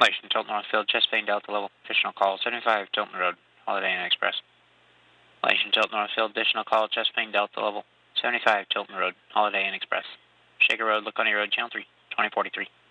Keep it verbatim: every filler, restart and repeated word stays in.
Lighton, Tilton Northfield, Chesapeake Delta level, additional call, seventy-five Tilton Road, Holiday Inn Express. Lighton, Tilton Northfield, additional call, Chesapeake Delta level, seventy-five Tilton Road, Holiday Inn Express. Shaker Road, Laconia Road, Channel three, twenty forty-three.